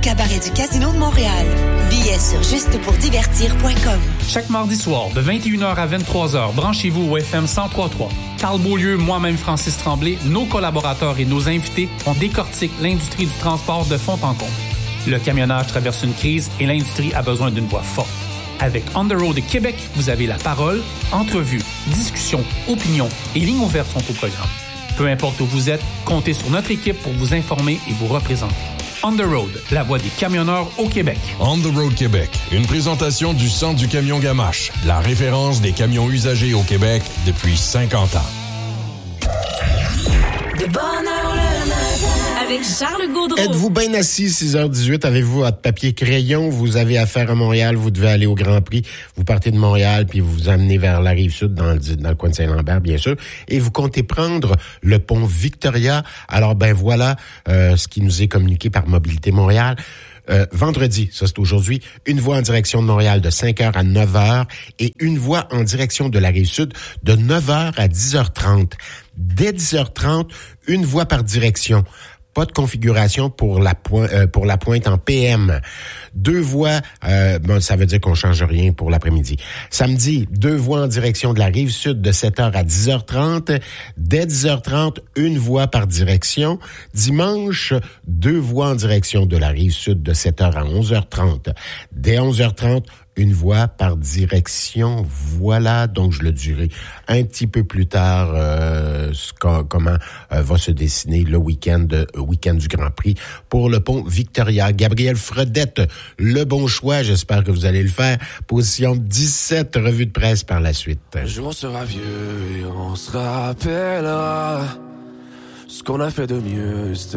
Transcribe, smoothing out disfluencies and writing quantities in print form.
cabaret du Casino de Montréal. Billets sur justepourdivertir.com. Chaque mardi soir, de 21h à 23h, branchez-vous au FM 103.3. Carl Beaulieu, moi-même Francis Tremblay, nos collaborateurs et nos invités, on décortique l'industrie du transport de fond en comble. Le camionnage traverse une crise et l'industrie a besoin d'une voix forte. Avec On the Road Québec, vous avez la parole, entrevues, discussions, opinions et lignes ouvertes sont au programme. Peu importe où vous êtes, comptez sur notre équipe pour vous informer et vous représenter. On the Road, la voix des camionneurs au Québec. On the Road Québec, une présentation du Centre du camion Gamache, la référence des camions usagés au Québec depuis 50 ans. De bonne heure le matin, avec Charles Gaudreau. Êtes-vous bien assis, 6h18, avez-vous votre papier crayon, vous avez affaire à Montréal, vous devez aller au Grand Prix, vous partez de Montréal, puis vous vous amenez vers la Rive-Sud, dans le coin de Saint-Lambert, bien sûr, et vous comptez prendre le pont Victoria. Alors, ben voilà ce qui nous est communiqué par Mobilité Montréal. Vendredi, ça c'est aujourd'hui, une voie en direction de Montréal de 5h à 9h et une voie en direction de la Rive-Sud de 9h à 10h30. Dès 10h30, une voie par direction. Pas de configuration pour la pointe en PM. Deux voies, ça veut dire qu'on change rien pour l'après-midi. Samedi, deux voies en direction de la Rive-Sud de 7h à 10h30. Dès 10h30, une voie par direction. Dimanche, deux voies en direction de la Rive-Sud de 7h à 11h30. Dès 11h30, une voie par direction. Voilà, donc je le dirai un petit peu plus tard comment va se dessiner le week-end du Grand Prix pour le pont Victoria. Gabriel Fredette, le bon choix, j'espère que vous allez le faire. Position 17, revue de presse par la suite. Un jour sera vieux et on se rappellera ce qu'on a fait de mieux.